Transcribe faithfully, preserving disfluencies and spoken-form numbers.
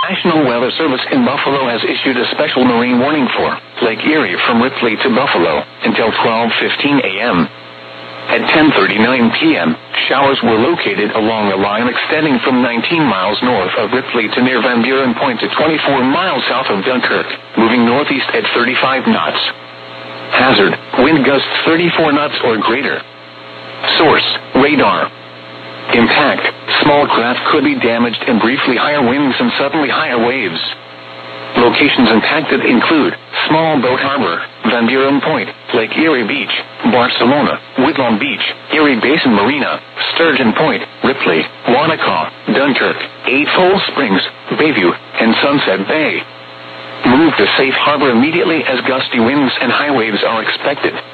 National Weather Service in Buffalo has issued a special marine warning for Lake Erie from Ripley to Buffalo until twelve fifteen a.m. At ten thirty-nine p.m., showers were located along a line extending from nineteen miles north of Ripley to near Van Buren Point to twenty-four miles south of Dunkirk, moving northeast at thirty-five knots. Hazard, wind gusts thirty-four knots or greater. Source, radar. Impact, small craft could be damaged and briefly higher winds and suddenly higher waves. Locations impacted include Small Boat Harbor, Van Buren Point, Lake Erie Beach, Barcelona, Woodlawn Beach, Erie Basin Marina, Sturgeon Point, Ripley, Wanaka, Dunkirk, Eight Hole Springs, Bayview, and Sunset Bay. Move to safe harbor immediately as gusty winds and high waves are expected.